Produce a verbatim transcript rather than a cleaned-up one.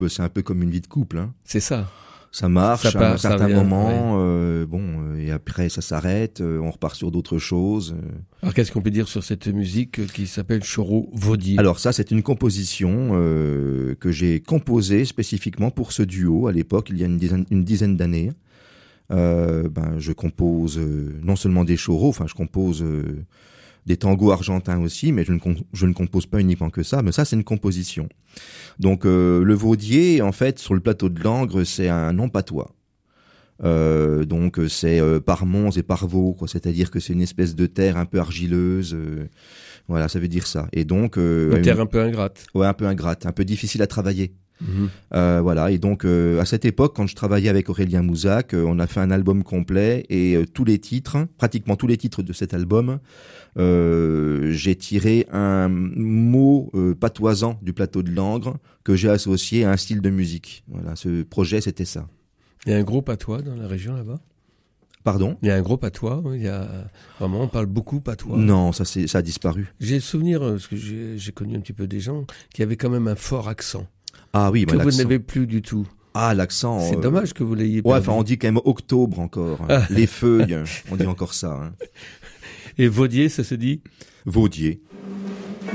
C'est un peu comme une vie de couple, hein. C'est ça. Ça marche Ça part, à un certain ça revient, moment, ouais. euh, bon, euh, et après ça s'arrête, euh, on repart sur d'autres choses. Euh. Alors qu'est-ce qu'on peut dire sur cette musique qui s'appelle Choro-Vaudier? Alors ça, c'est une composition euh, que j'ai composée spécifiquement pour ce duo à l'époque, il y a une dizaine, une dizaine d'années. Euh, ben, je compose euh, non seulement des choros, enfin je compose euh, des tangos argentins aussi, mais je ne, je ne compose pas uniquement que ça, mais ça c'est une composition. Donc euh, le Vaudier, en fait, sur le plateau de Langres, c'est un nom patois. Euh, donc c'est euh, par Mons et par Vaux, quoi. C'est-à-dire que c'est une espèce de terre un peu argileuse. Euh, voilà, ça veut dire ça. Et donc euh, une terre une... un peu ingrate. Ouais, un peu ingrate, un peu difficile à travailler. Mmh. Euh, voilà, et donc euh, à cette époque, quand je travaillais avec Aurélien Mouzak, euh, on a fait un album complet et euh, tous les titres, pratiquement tous les titres de cet album, euh, j'ai tiré un mot euh, patoisant du plateau de Langres que j'ai associé à un style de musique. Voilà, ce projet, c'était ça. Il y a un gros patois dans la région là-bas? Pardon? Il y a un gros patois, il y a vraiment, on parle beaucoup patois. Non, ça c'est ça a disparu. J'ai le souvenir, parce que j'ai, j'ai connu un petit peu des gens, qui avaient quand même un fort accent. Ah oui, que bah, vous n'avez plus du tout. Ah, l'accent. C'est euh... dommage que vous l'ayez Ouais, perdu. enfin, on dit quand même octobre encore. Hein. Les feuilles, on dit encore ça. Hein. Et Vaudier, ça se dit? Vaudier.